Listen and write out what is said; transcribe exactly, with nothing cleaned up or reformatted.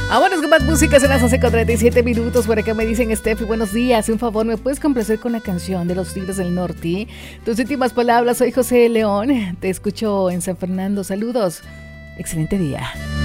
Vámonos con más música, son las once con treinta y siete minutos. Por acá me dicen, Steffi, buenos días. Un favor, ¿me puedes complacer con la canción de los Tigres del Norte? Tus últimas palabras, soy José León. Te escucho en San Fernando. Saludos. Excelente día.